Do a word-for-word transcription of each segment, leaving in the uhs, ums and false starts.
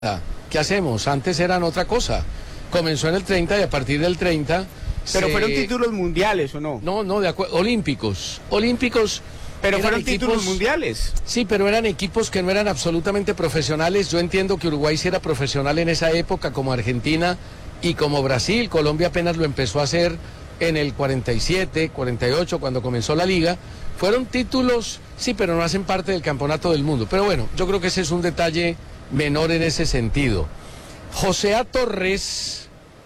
¿Qué hacemos? Antes eran otra cosa. Comenzó en el treinta y a partir del treinta... Pero se... fueron títulos mundiales, ¿o no? No, no, de acuerdo. Olímpicos. Olímpicos... Pero eran fueron equipos... títulos mundiales. Sí, pero eran equipos que no eran absolutamente profesionales. Yo entiendo que Uruguay sí era profesional en esa época, como Argentina y como Brasil. Colombia apenas lo empezó a hacer en el cuarenta y siete, cuarenta y ocho, cuando comenzó la liga. Fueron títulos, sí, pero no hacen parte del campeonato del mundo. Pero bueno, yo creo que ese es un detalle menor en ese sentido. José A. Torres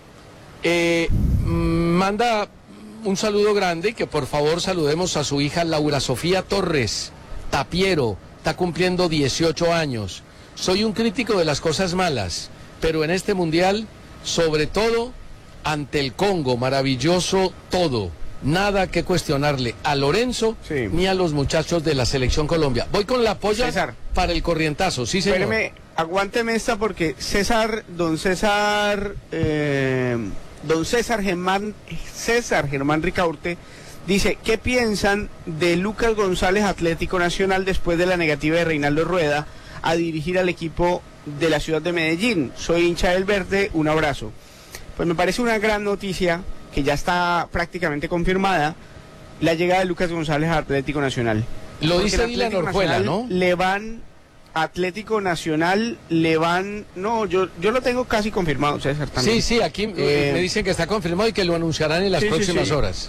eh, manda un saludo grande y que por favor saludemos a su hija Laura Sofía Torres Tapiero, está cumpliendo dieciocho años. Soy un crítico de las cosas malas, pero en este mundial, sobre todo ante el Congo, maravilloso todo. Nada que cuestionarle a Lorenzo sí. ni a los muchachos de la Selección Colombia. Voy con la polla César. Para el corrientazo, sí señor. Espéreme, aguánteme esta porque César, don César, eh, don César Germán, César Germán Ricaurte dice, ¿qué piensan de Lucas González Atlético Nacional después de la negativa de Reinaldo Rueda a dirigir al equipo de la ciudad de Medellín? Soy hincha del verde, un abrazo. Pues me parece una gran noticia que ya está prácticamente confirmada, la llegada de Lucas González a Atlético Nacional. Lo dice Dylan Orjuela, ¿no? Le van, Atlético Nacional, le van, no, yo yo lo tengo casi confirmado, César, también. Sí, sí, aquí eh, me dicen que está confirmado y que lo anunciarán en las sí, próximas sí, sí. horas.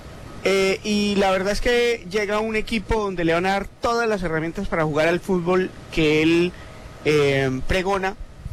Eh, y la verdad es que llega un equipo donde le van a dar todas las herramientas para jugar al fútbol que él eh, pregona,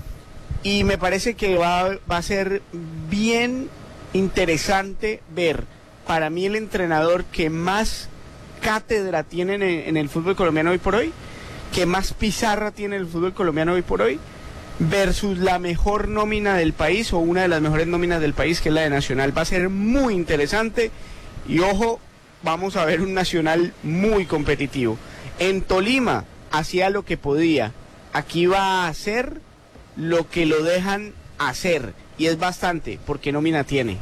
y me parece que va, va a ser bien interesante ver, para mí, el entrenador que más cátedra tiene en el, en el fútbol colombiano hoy por hoy, que más pizarra tiene el fútbol colombiano hoy por hoy, versus la mejor nómina del país, o una de las mejores nóminas del país, que es la de Nacional. Va a ser muy interesante, y ojo, vamos a ver un Nacional muy competitivo. En Tolima hacía lo que podía, aquí va a hacer lo que lo dejan hacer, y es bastante, porque nómina tiene.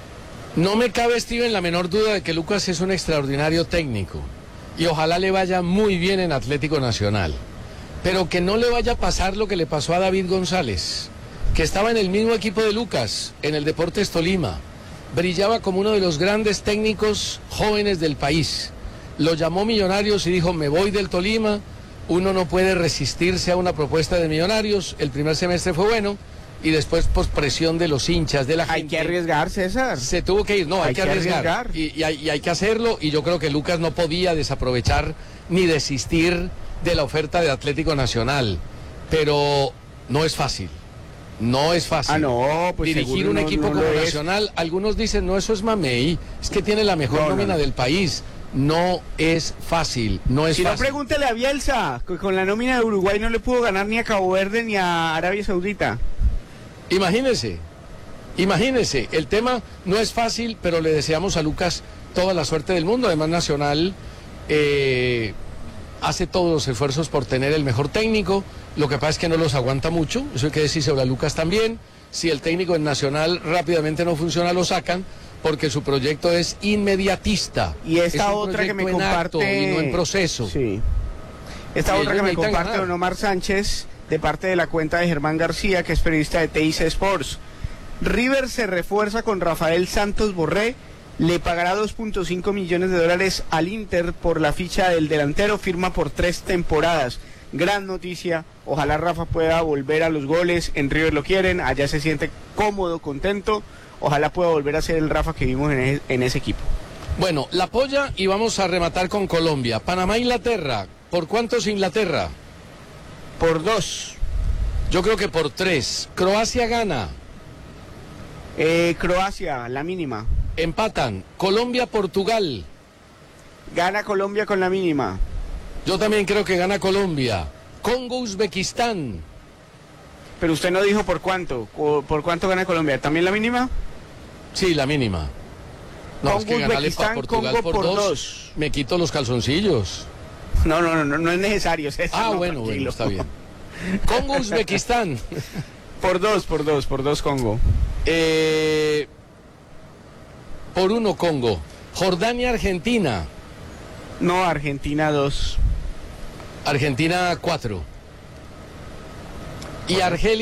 No me cabe, Steven, la menor duda de que Lucas es un extraordinario técnico y ojalá le vaya muy bien en Atlético Nacional, pero que no le vaya a pasar lo que le pasó a David González, que estaba en el mismo equipo de Lucas, en el Deportes Tolima, brillaba como uno de los grandes técnicos jóvenes del país, lo llamó Millonarios y dijo, me voy del Tolima. Uno no puede resistirse a una propuesta de Millonarios, el primer semestre fue bueno, y después, pues, presión de los hinchas, de la gente. Hay que arriesgar, César. Se tuvo que ir, no, hay, hay que, que arriesgar. arriesgar. Y, y, hay, y hay que hacerlo, y yo creo que Lucas no podía desaprovechar ni desistir de la oferta de Atlético Nacional. Pero no es fácil, no es fácil. Ah, no, pues dirigir un no, equipo no como Nacional, algunos dicen, no, eso es mamey, es que tiene la mejor no, nómina no, no. del país. No es fácil, no es si fácil. Si no, pregúntele a Bielsa, con la nómina de Uruguay no le pudo ganar ni a Cabo Verde ni a Arabia Saudita. Imagínese, imagínese, el tema no es fácil, pero le deseamos a Lucas toda la suerte del mundo. Además, Nacional eh, hace todos los esfuerzos por tener el mejor técnico, lo que pasa es que no los aguanta mucho, eso hay que decirse a Lucas también. Si el técnico en Nacional rápidamente no funciona, lo sacan, porque su proyecto es inmediatista. Y esta otra que me comparte... y no en proceso. Sí. Esta y otra que me comparte don Omar Sánchez, de parte de la cuenta de Germán García, que es periodista de T I C Sports. River se refuerza con Rafael Santos Borré, le pagará dos punto cinco millones de dólares al Inter por la ficha del delantero, firma por tres temporadas. Gran noticia, ojalá Rafa pueda volver a los goles, en River lo quieren, allá se siente cómodo, contento, ojalá pueda volver a ser el Rafa que vimos en ese, en ese equipo. Bueno, la polla, y vamos a rematar con Colombia. Panamá-Inglaterra, ¿por cuántos Inglaterra? Por dos. Yo creo que por tres. Croacia gana. Eh, Croacia, la mínima. Empatan. Colombia-Portugal. Gana Colombia con la mínima. Yo también creo que gana Colombia. Congo-Uzbekistán. Pero usted no dijo por cuánto. ¿Por cuánto gana Colombia? ¿También la mínima? Sí, la mínima. No, es que ganarle a Portugal por, por dos, dos. Me quito los calzoncillos. No, no, no, no, no es necesario. César, ah, no, bueno, bueno, está bien. Congo-Uzbekistán. Por dos, por dos, por dos Congo. Eh, por uno Congo. Jordania-Argentina. No, Argentina dos. Argentina cuatro. Y Argelia